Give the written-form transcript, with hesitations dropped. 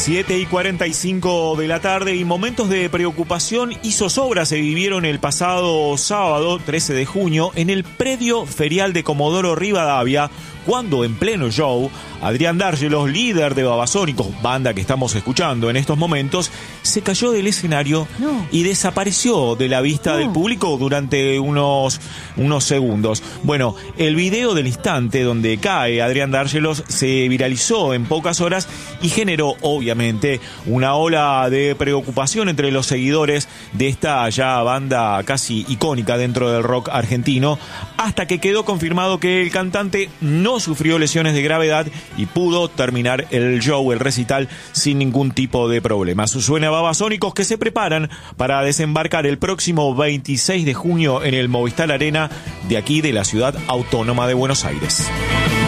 7:45 de la tarde y momentos de preocupación y zozobra se vivieron el pasado sábado 13 de junio en el predio ferial de Comodoro Rivadavia, cuando en pleno show, Adrián Dárgelos, líder de Babasónicos, banda que estamos escuchando en estos momentos, se cayó del escenario y desapareció de la vista del público durante unos segundos. Bueno, el video del instante donde cae Adrián Dárgelos se viralizó en pocas horas y generó, obviamente, una ola de preocupación entre los seguidores de esta ya banda casi icónica dentro del rock argentino, hasta que quedó confirmado que el cantante no sufrió lesiones de gravedad y pudo terminar el show, el recital, sin ningún tipo de problemas. Suena Babasónicos, que se preparan para desembarcar el próximo 26 de junio en el Movistar Arena de aquí de la ciudad autónoma de Buenos Aires.